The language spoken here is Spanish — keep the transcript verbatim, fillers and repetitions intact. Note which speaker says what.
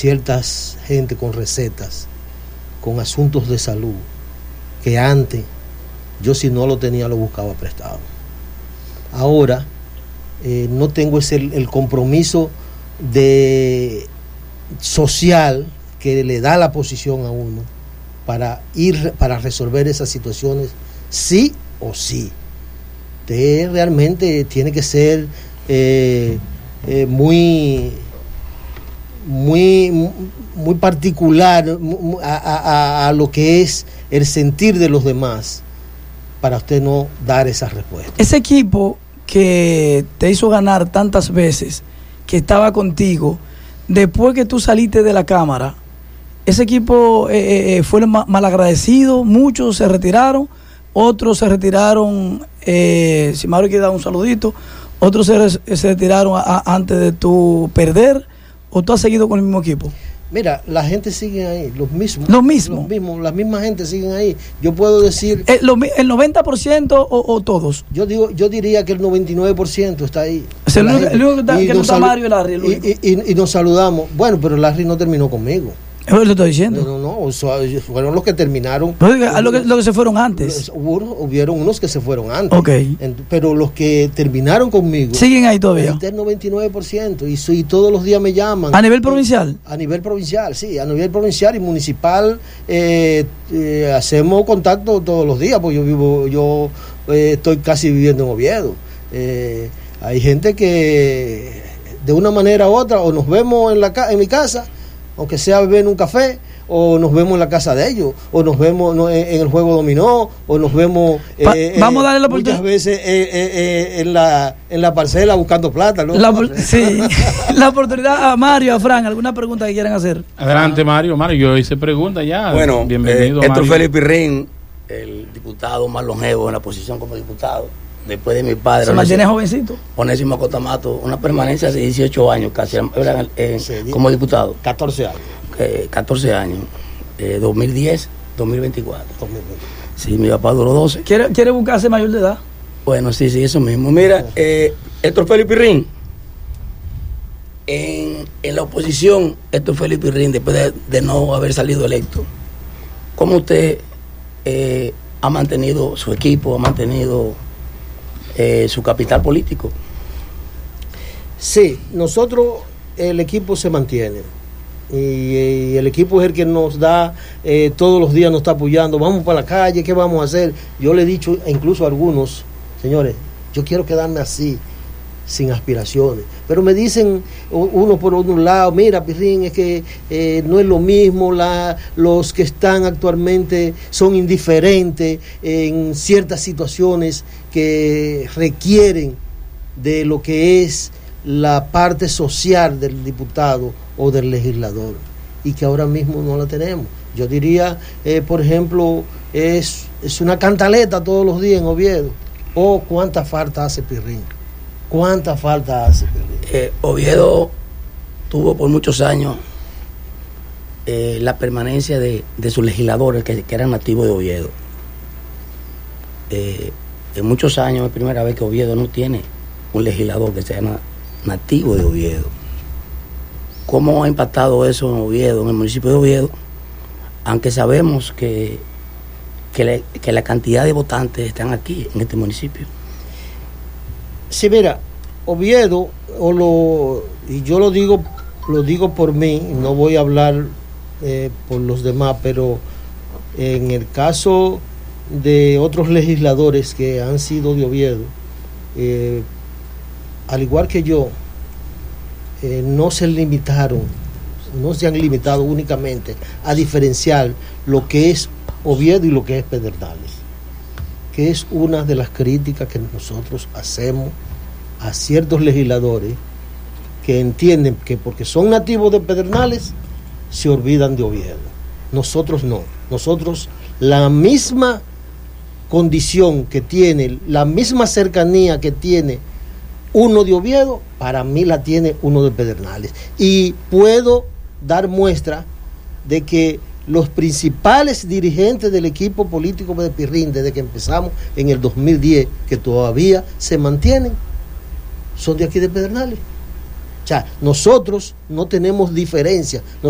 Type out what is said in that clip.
Speaker 1: ciertas gente con recetas, con asuntos de salud, que antes yo si no lo tenía lo buscaba prestado. Ahora eh, no tengo ese el compromiso de social que le da la posición a uno para ir para resolver esas situaciones sí o sí. Usted realmente tiene que ser eh, eh, muy muy muy particular a, a, a lo que es el sentir de los demás para usted no dar esas respuestas.
Speaker 2: Ese equipo que te hizo ganar tantas veces, que estaba contigo, después que tú saliste de la Cámara, ese equipo eh, eh, fue mal, mal agradecido, muchos se retiraron, otros se retiraron, eh, si Mario quiere dar un saludito, otros se, se retiraron a, a, antes de tú perder, o tú has seguido con el mismo equipo.
Speaker 1: Mira, la gente sigue ahí, los mismos.
Speaker 2: Los mismos.
Speaker 1: Los mismos, la misma gente siguen ahí. Yo puedo decir...
Speaker 2: ¿El, el noventa por ciento o, o todos?
Speaker 1: Yo digo, yo diría que el noventa y nueve por ciento está ahí.
Speaker 2: Es el único, el único que, está, que no está Mario y Larry. El
Speaker 1: y, y, y nos saludamos. Bueno, pero Larry no terminó conmigo.
Speaker 2: Es lo que estoy diciendo.
Speaker 1: No, no, no, fueron los que terminaron.
Speaker 2: Pero, lo, que, lo que se fueron antes.
Speaker 1: Hubo, hubieron unos que se fueron antes.
Speaker 2: Okay.
Speaker 1: Pero los que terminaron conmigo.
Speaker 2: ¿Siguen ahí todavía?
Speaker 1: Está el noventa y nueve por ciento. Y, y todos los días me llaman.
Speaker 2: ¿A nivel provincial?
Speaker 1: A nivel provincial, sí. A nivel provincial y municipal eh, eh, hacemos contacto todos los días, porque yo vivo, yo eh, estoy casi viviendo en Oviedo. Eh, hay gente que de una manera u otra, o nos vemos en, la, en mi casa, aunque sea beber en un café, o nos vemos en la casa de ellos, o nos vemos no, en, en el juego dominó, o nos vemos
Speaker 2: pa, eh, vamos a darle la
Speaker 1: muchas veces eh, eh, eh, en la en la parcela buscando plata, ¿no?
Speaker 2: La, sí, la oportunidad a Mario, a Fran, ¿alguna pregunta que quieran hacer?
Speaker 3: Adelante, Mario. Mario, yo hice pregunta ya.
Speaker 4: Bueno,
Speaker 3: bienvenido,
Speaker 4: eh, Héctor
Speaker 3: Mario.
Speaker 4: Félix Pirrín, el diputado más longevo en la posición como diputado, después de mi padre.
Speaker 2: ¿Se mantiene jovencito?
Speaker 4: Onésimo Cotamato, una permanencia de dieciocho años casi eh, eh, sí, como diputado.
Speaker 1: catorce años.
Speaker 4: Eh, catorce años. Eh, dos mil diez, dos mil veinticuatro. Sí, mi papá duró doce.
Speaker 2: ¿Quiere, ¿Quiere buscarse mayor de edad?
Speaker 4: Bueno, sí, sí, eso mismo. Mira, eh, Héctor Félix Pirrín, en, en la oposición, Héctor Félix Pirrín, después de, de no haber salido electo, ¿cómo usted eh, ha mantenido su equipo, ha mantenido eh, su capital político?
Speaker 1: Sí, nosotros, el equipo se mantiene. Y, y el equipo es el que nos da, eh, todos los días nos está apoyando, vamos para la calle, ¿qué vamos a hacer? Yo le he dicho incluso a algunos, señores, yo quiero quedarme así, sin aspiraciones, pero me dicen uno por un lado, mira Pirrín, es que eh, no es lo mismo, la, los que están actualmente son indiferentes en ciertas situaciones que requieren de lo que es la parte social del diputado o del legislador, y que ahora mismo no la tenemos. Yo diría, eh, por ejemplo, es, es una cantaleta todos los días en Oviedo. Oh, cuánta falta hace Pirrín, cuánta falta hace Pirrín.
Speaker 4: Eh, Oviedo tuvo por muchos años eh, la permanencia de, de sus legisladores que, que eran nativos de Oviedo. Eh, en muchos años es primera vez que Oviedo no tiene un legislador que sea na, nativo de Oviedo. ¿Cómo ha impactado eso en Oviedo, en el municipio de Oviedo? Aunque sabemos que, que, le, que la cantidad de votantes están aquí, en este municipio.
Speaker 1: Sí, mira, Oviedo, o lo, y yo lo digo, lo digo por mí, no voy a hablar eh, por los demás, pero en el caso de otros legisladores que han sido de Oviedo, eh, al igual que yo, Eh, no se limitaron, no se han limitado únicamente a diferenciar lo que es Oviedo y lo que es Pedernales, que es una de las críticas que nosotros hacemos a ciertos legisladores que entienden que porque son nativos de Pedernales se olvidan de Oviedo. Nosotros no, nosotros la misma condición que tiene, la misma cercanía que tiene uno de Oviedo, para mí la tiene uno de Pedernales. Y puedo dar muestra de que los principales dirigentes del equipo político de Pirrín, desde que empezamos en el dos mil diez, que todavía se mantienen, son de aquí de Pedernales. O sea, nosotros no tenemos diferencia.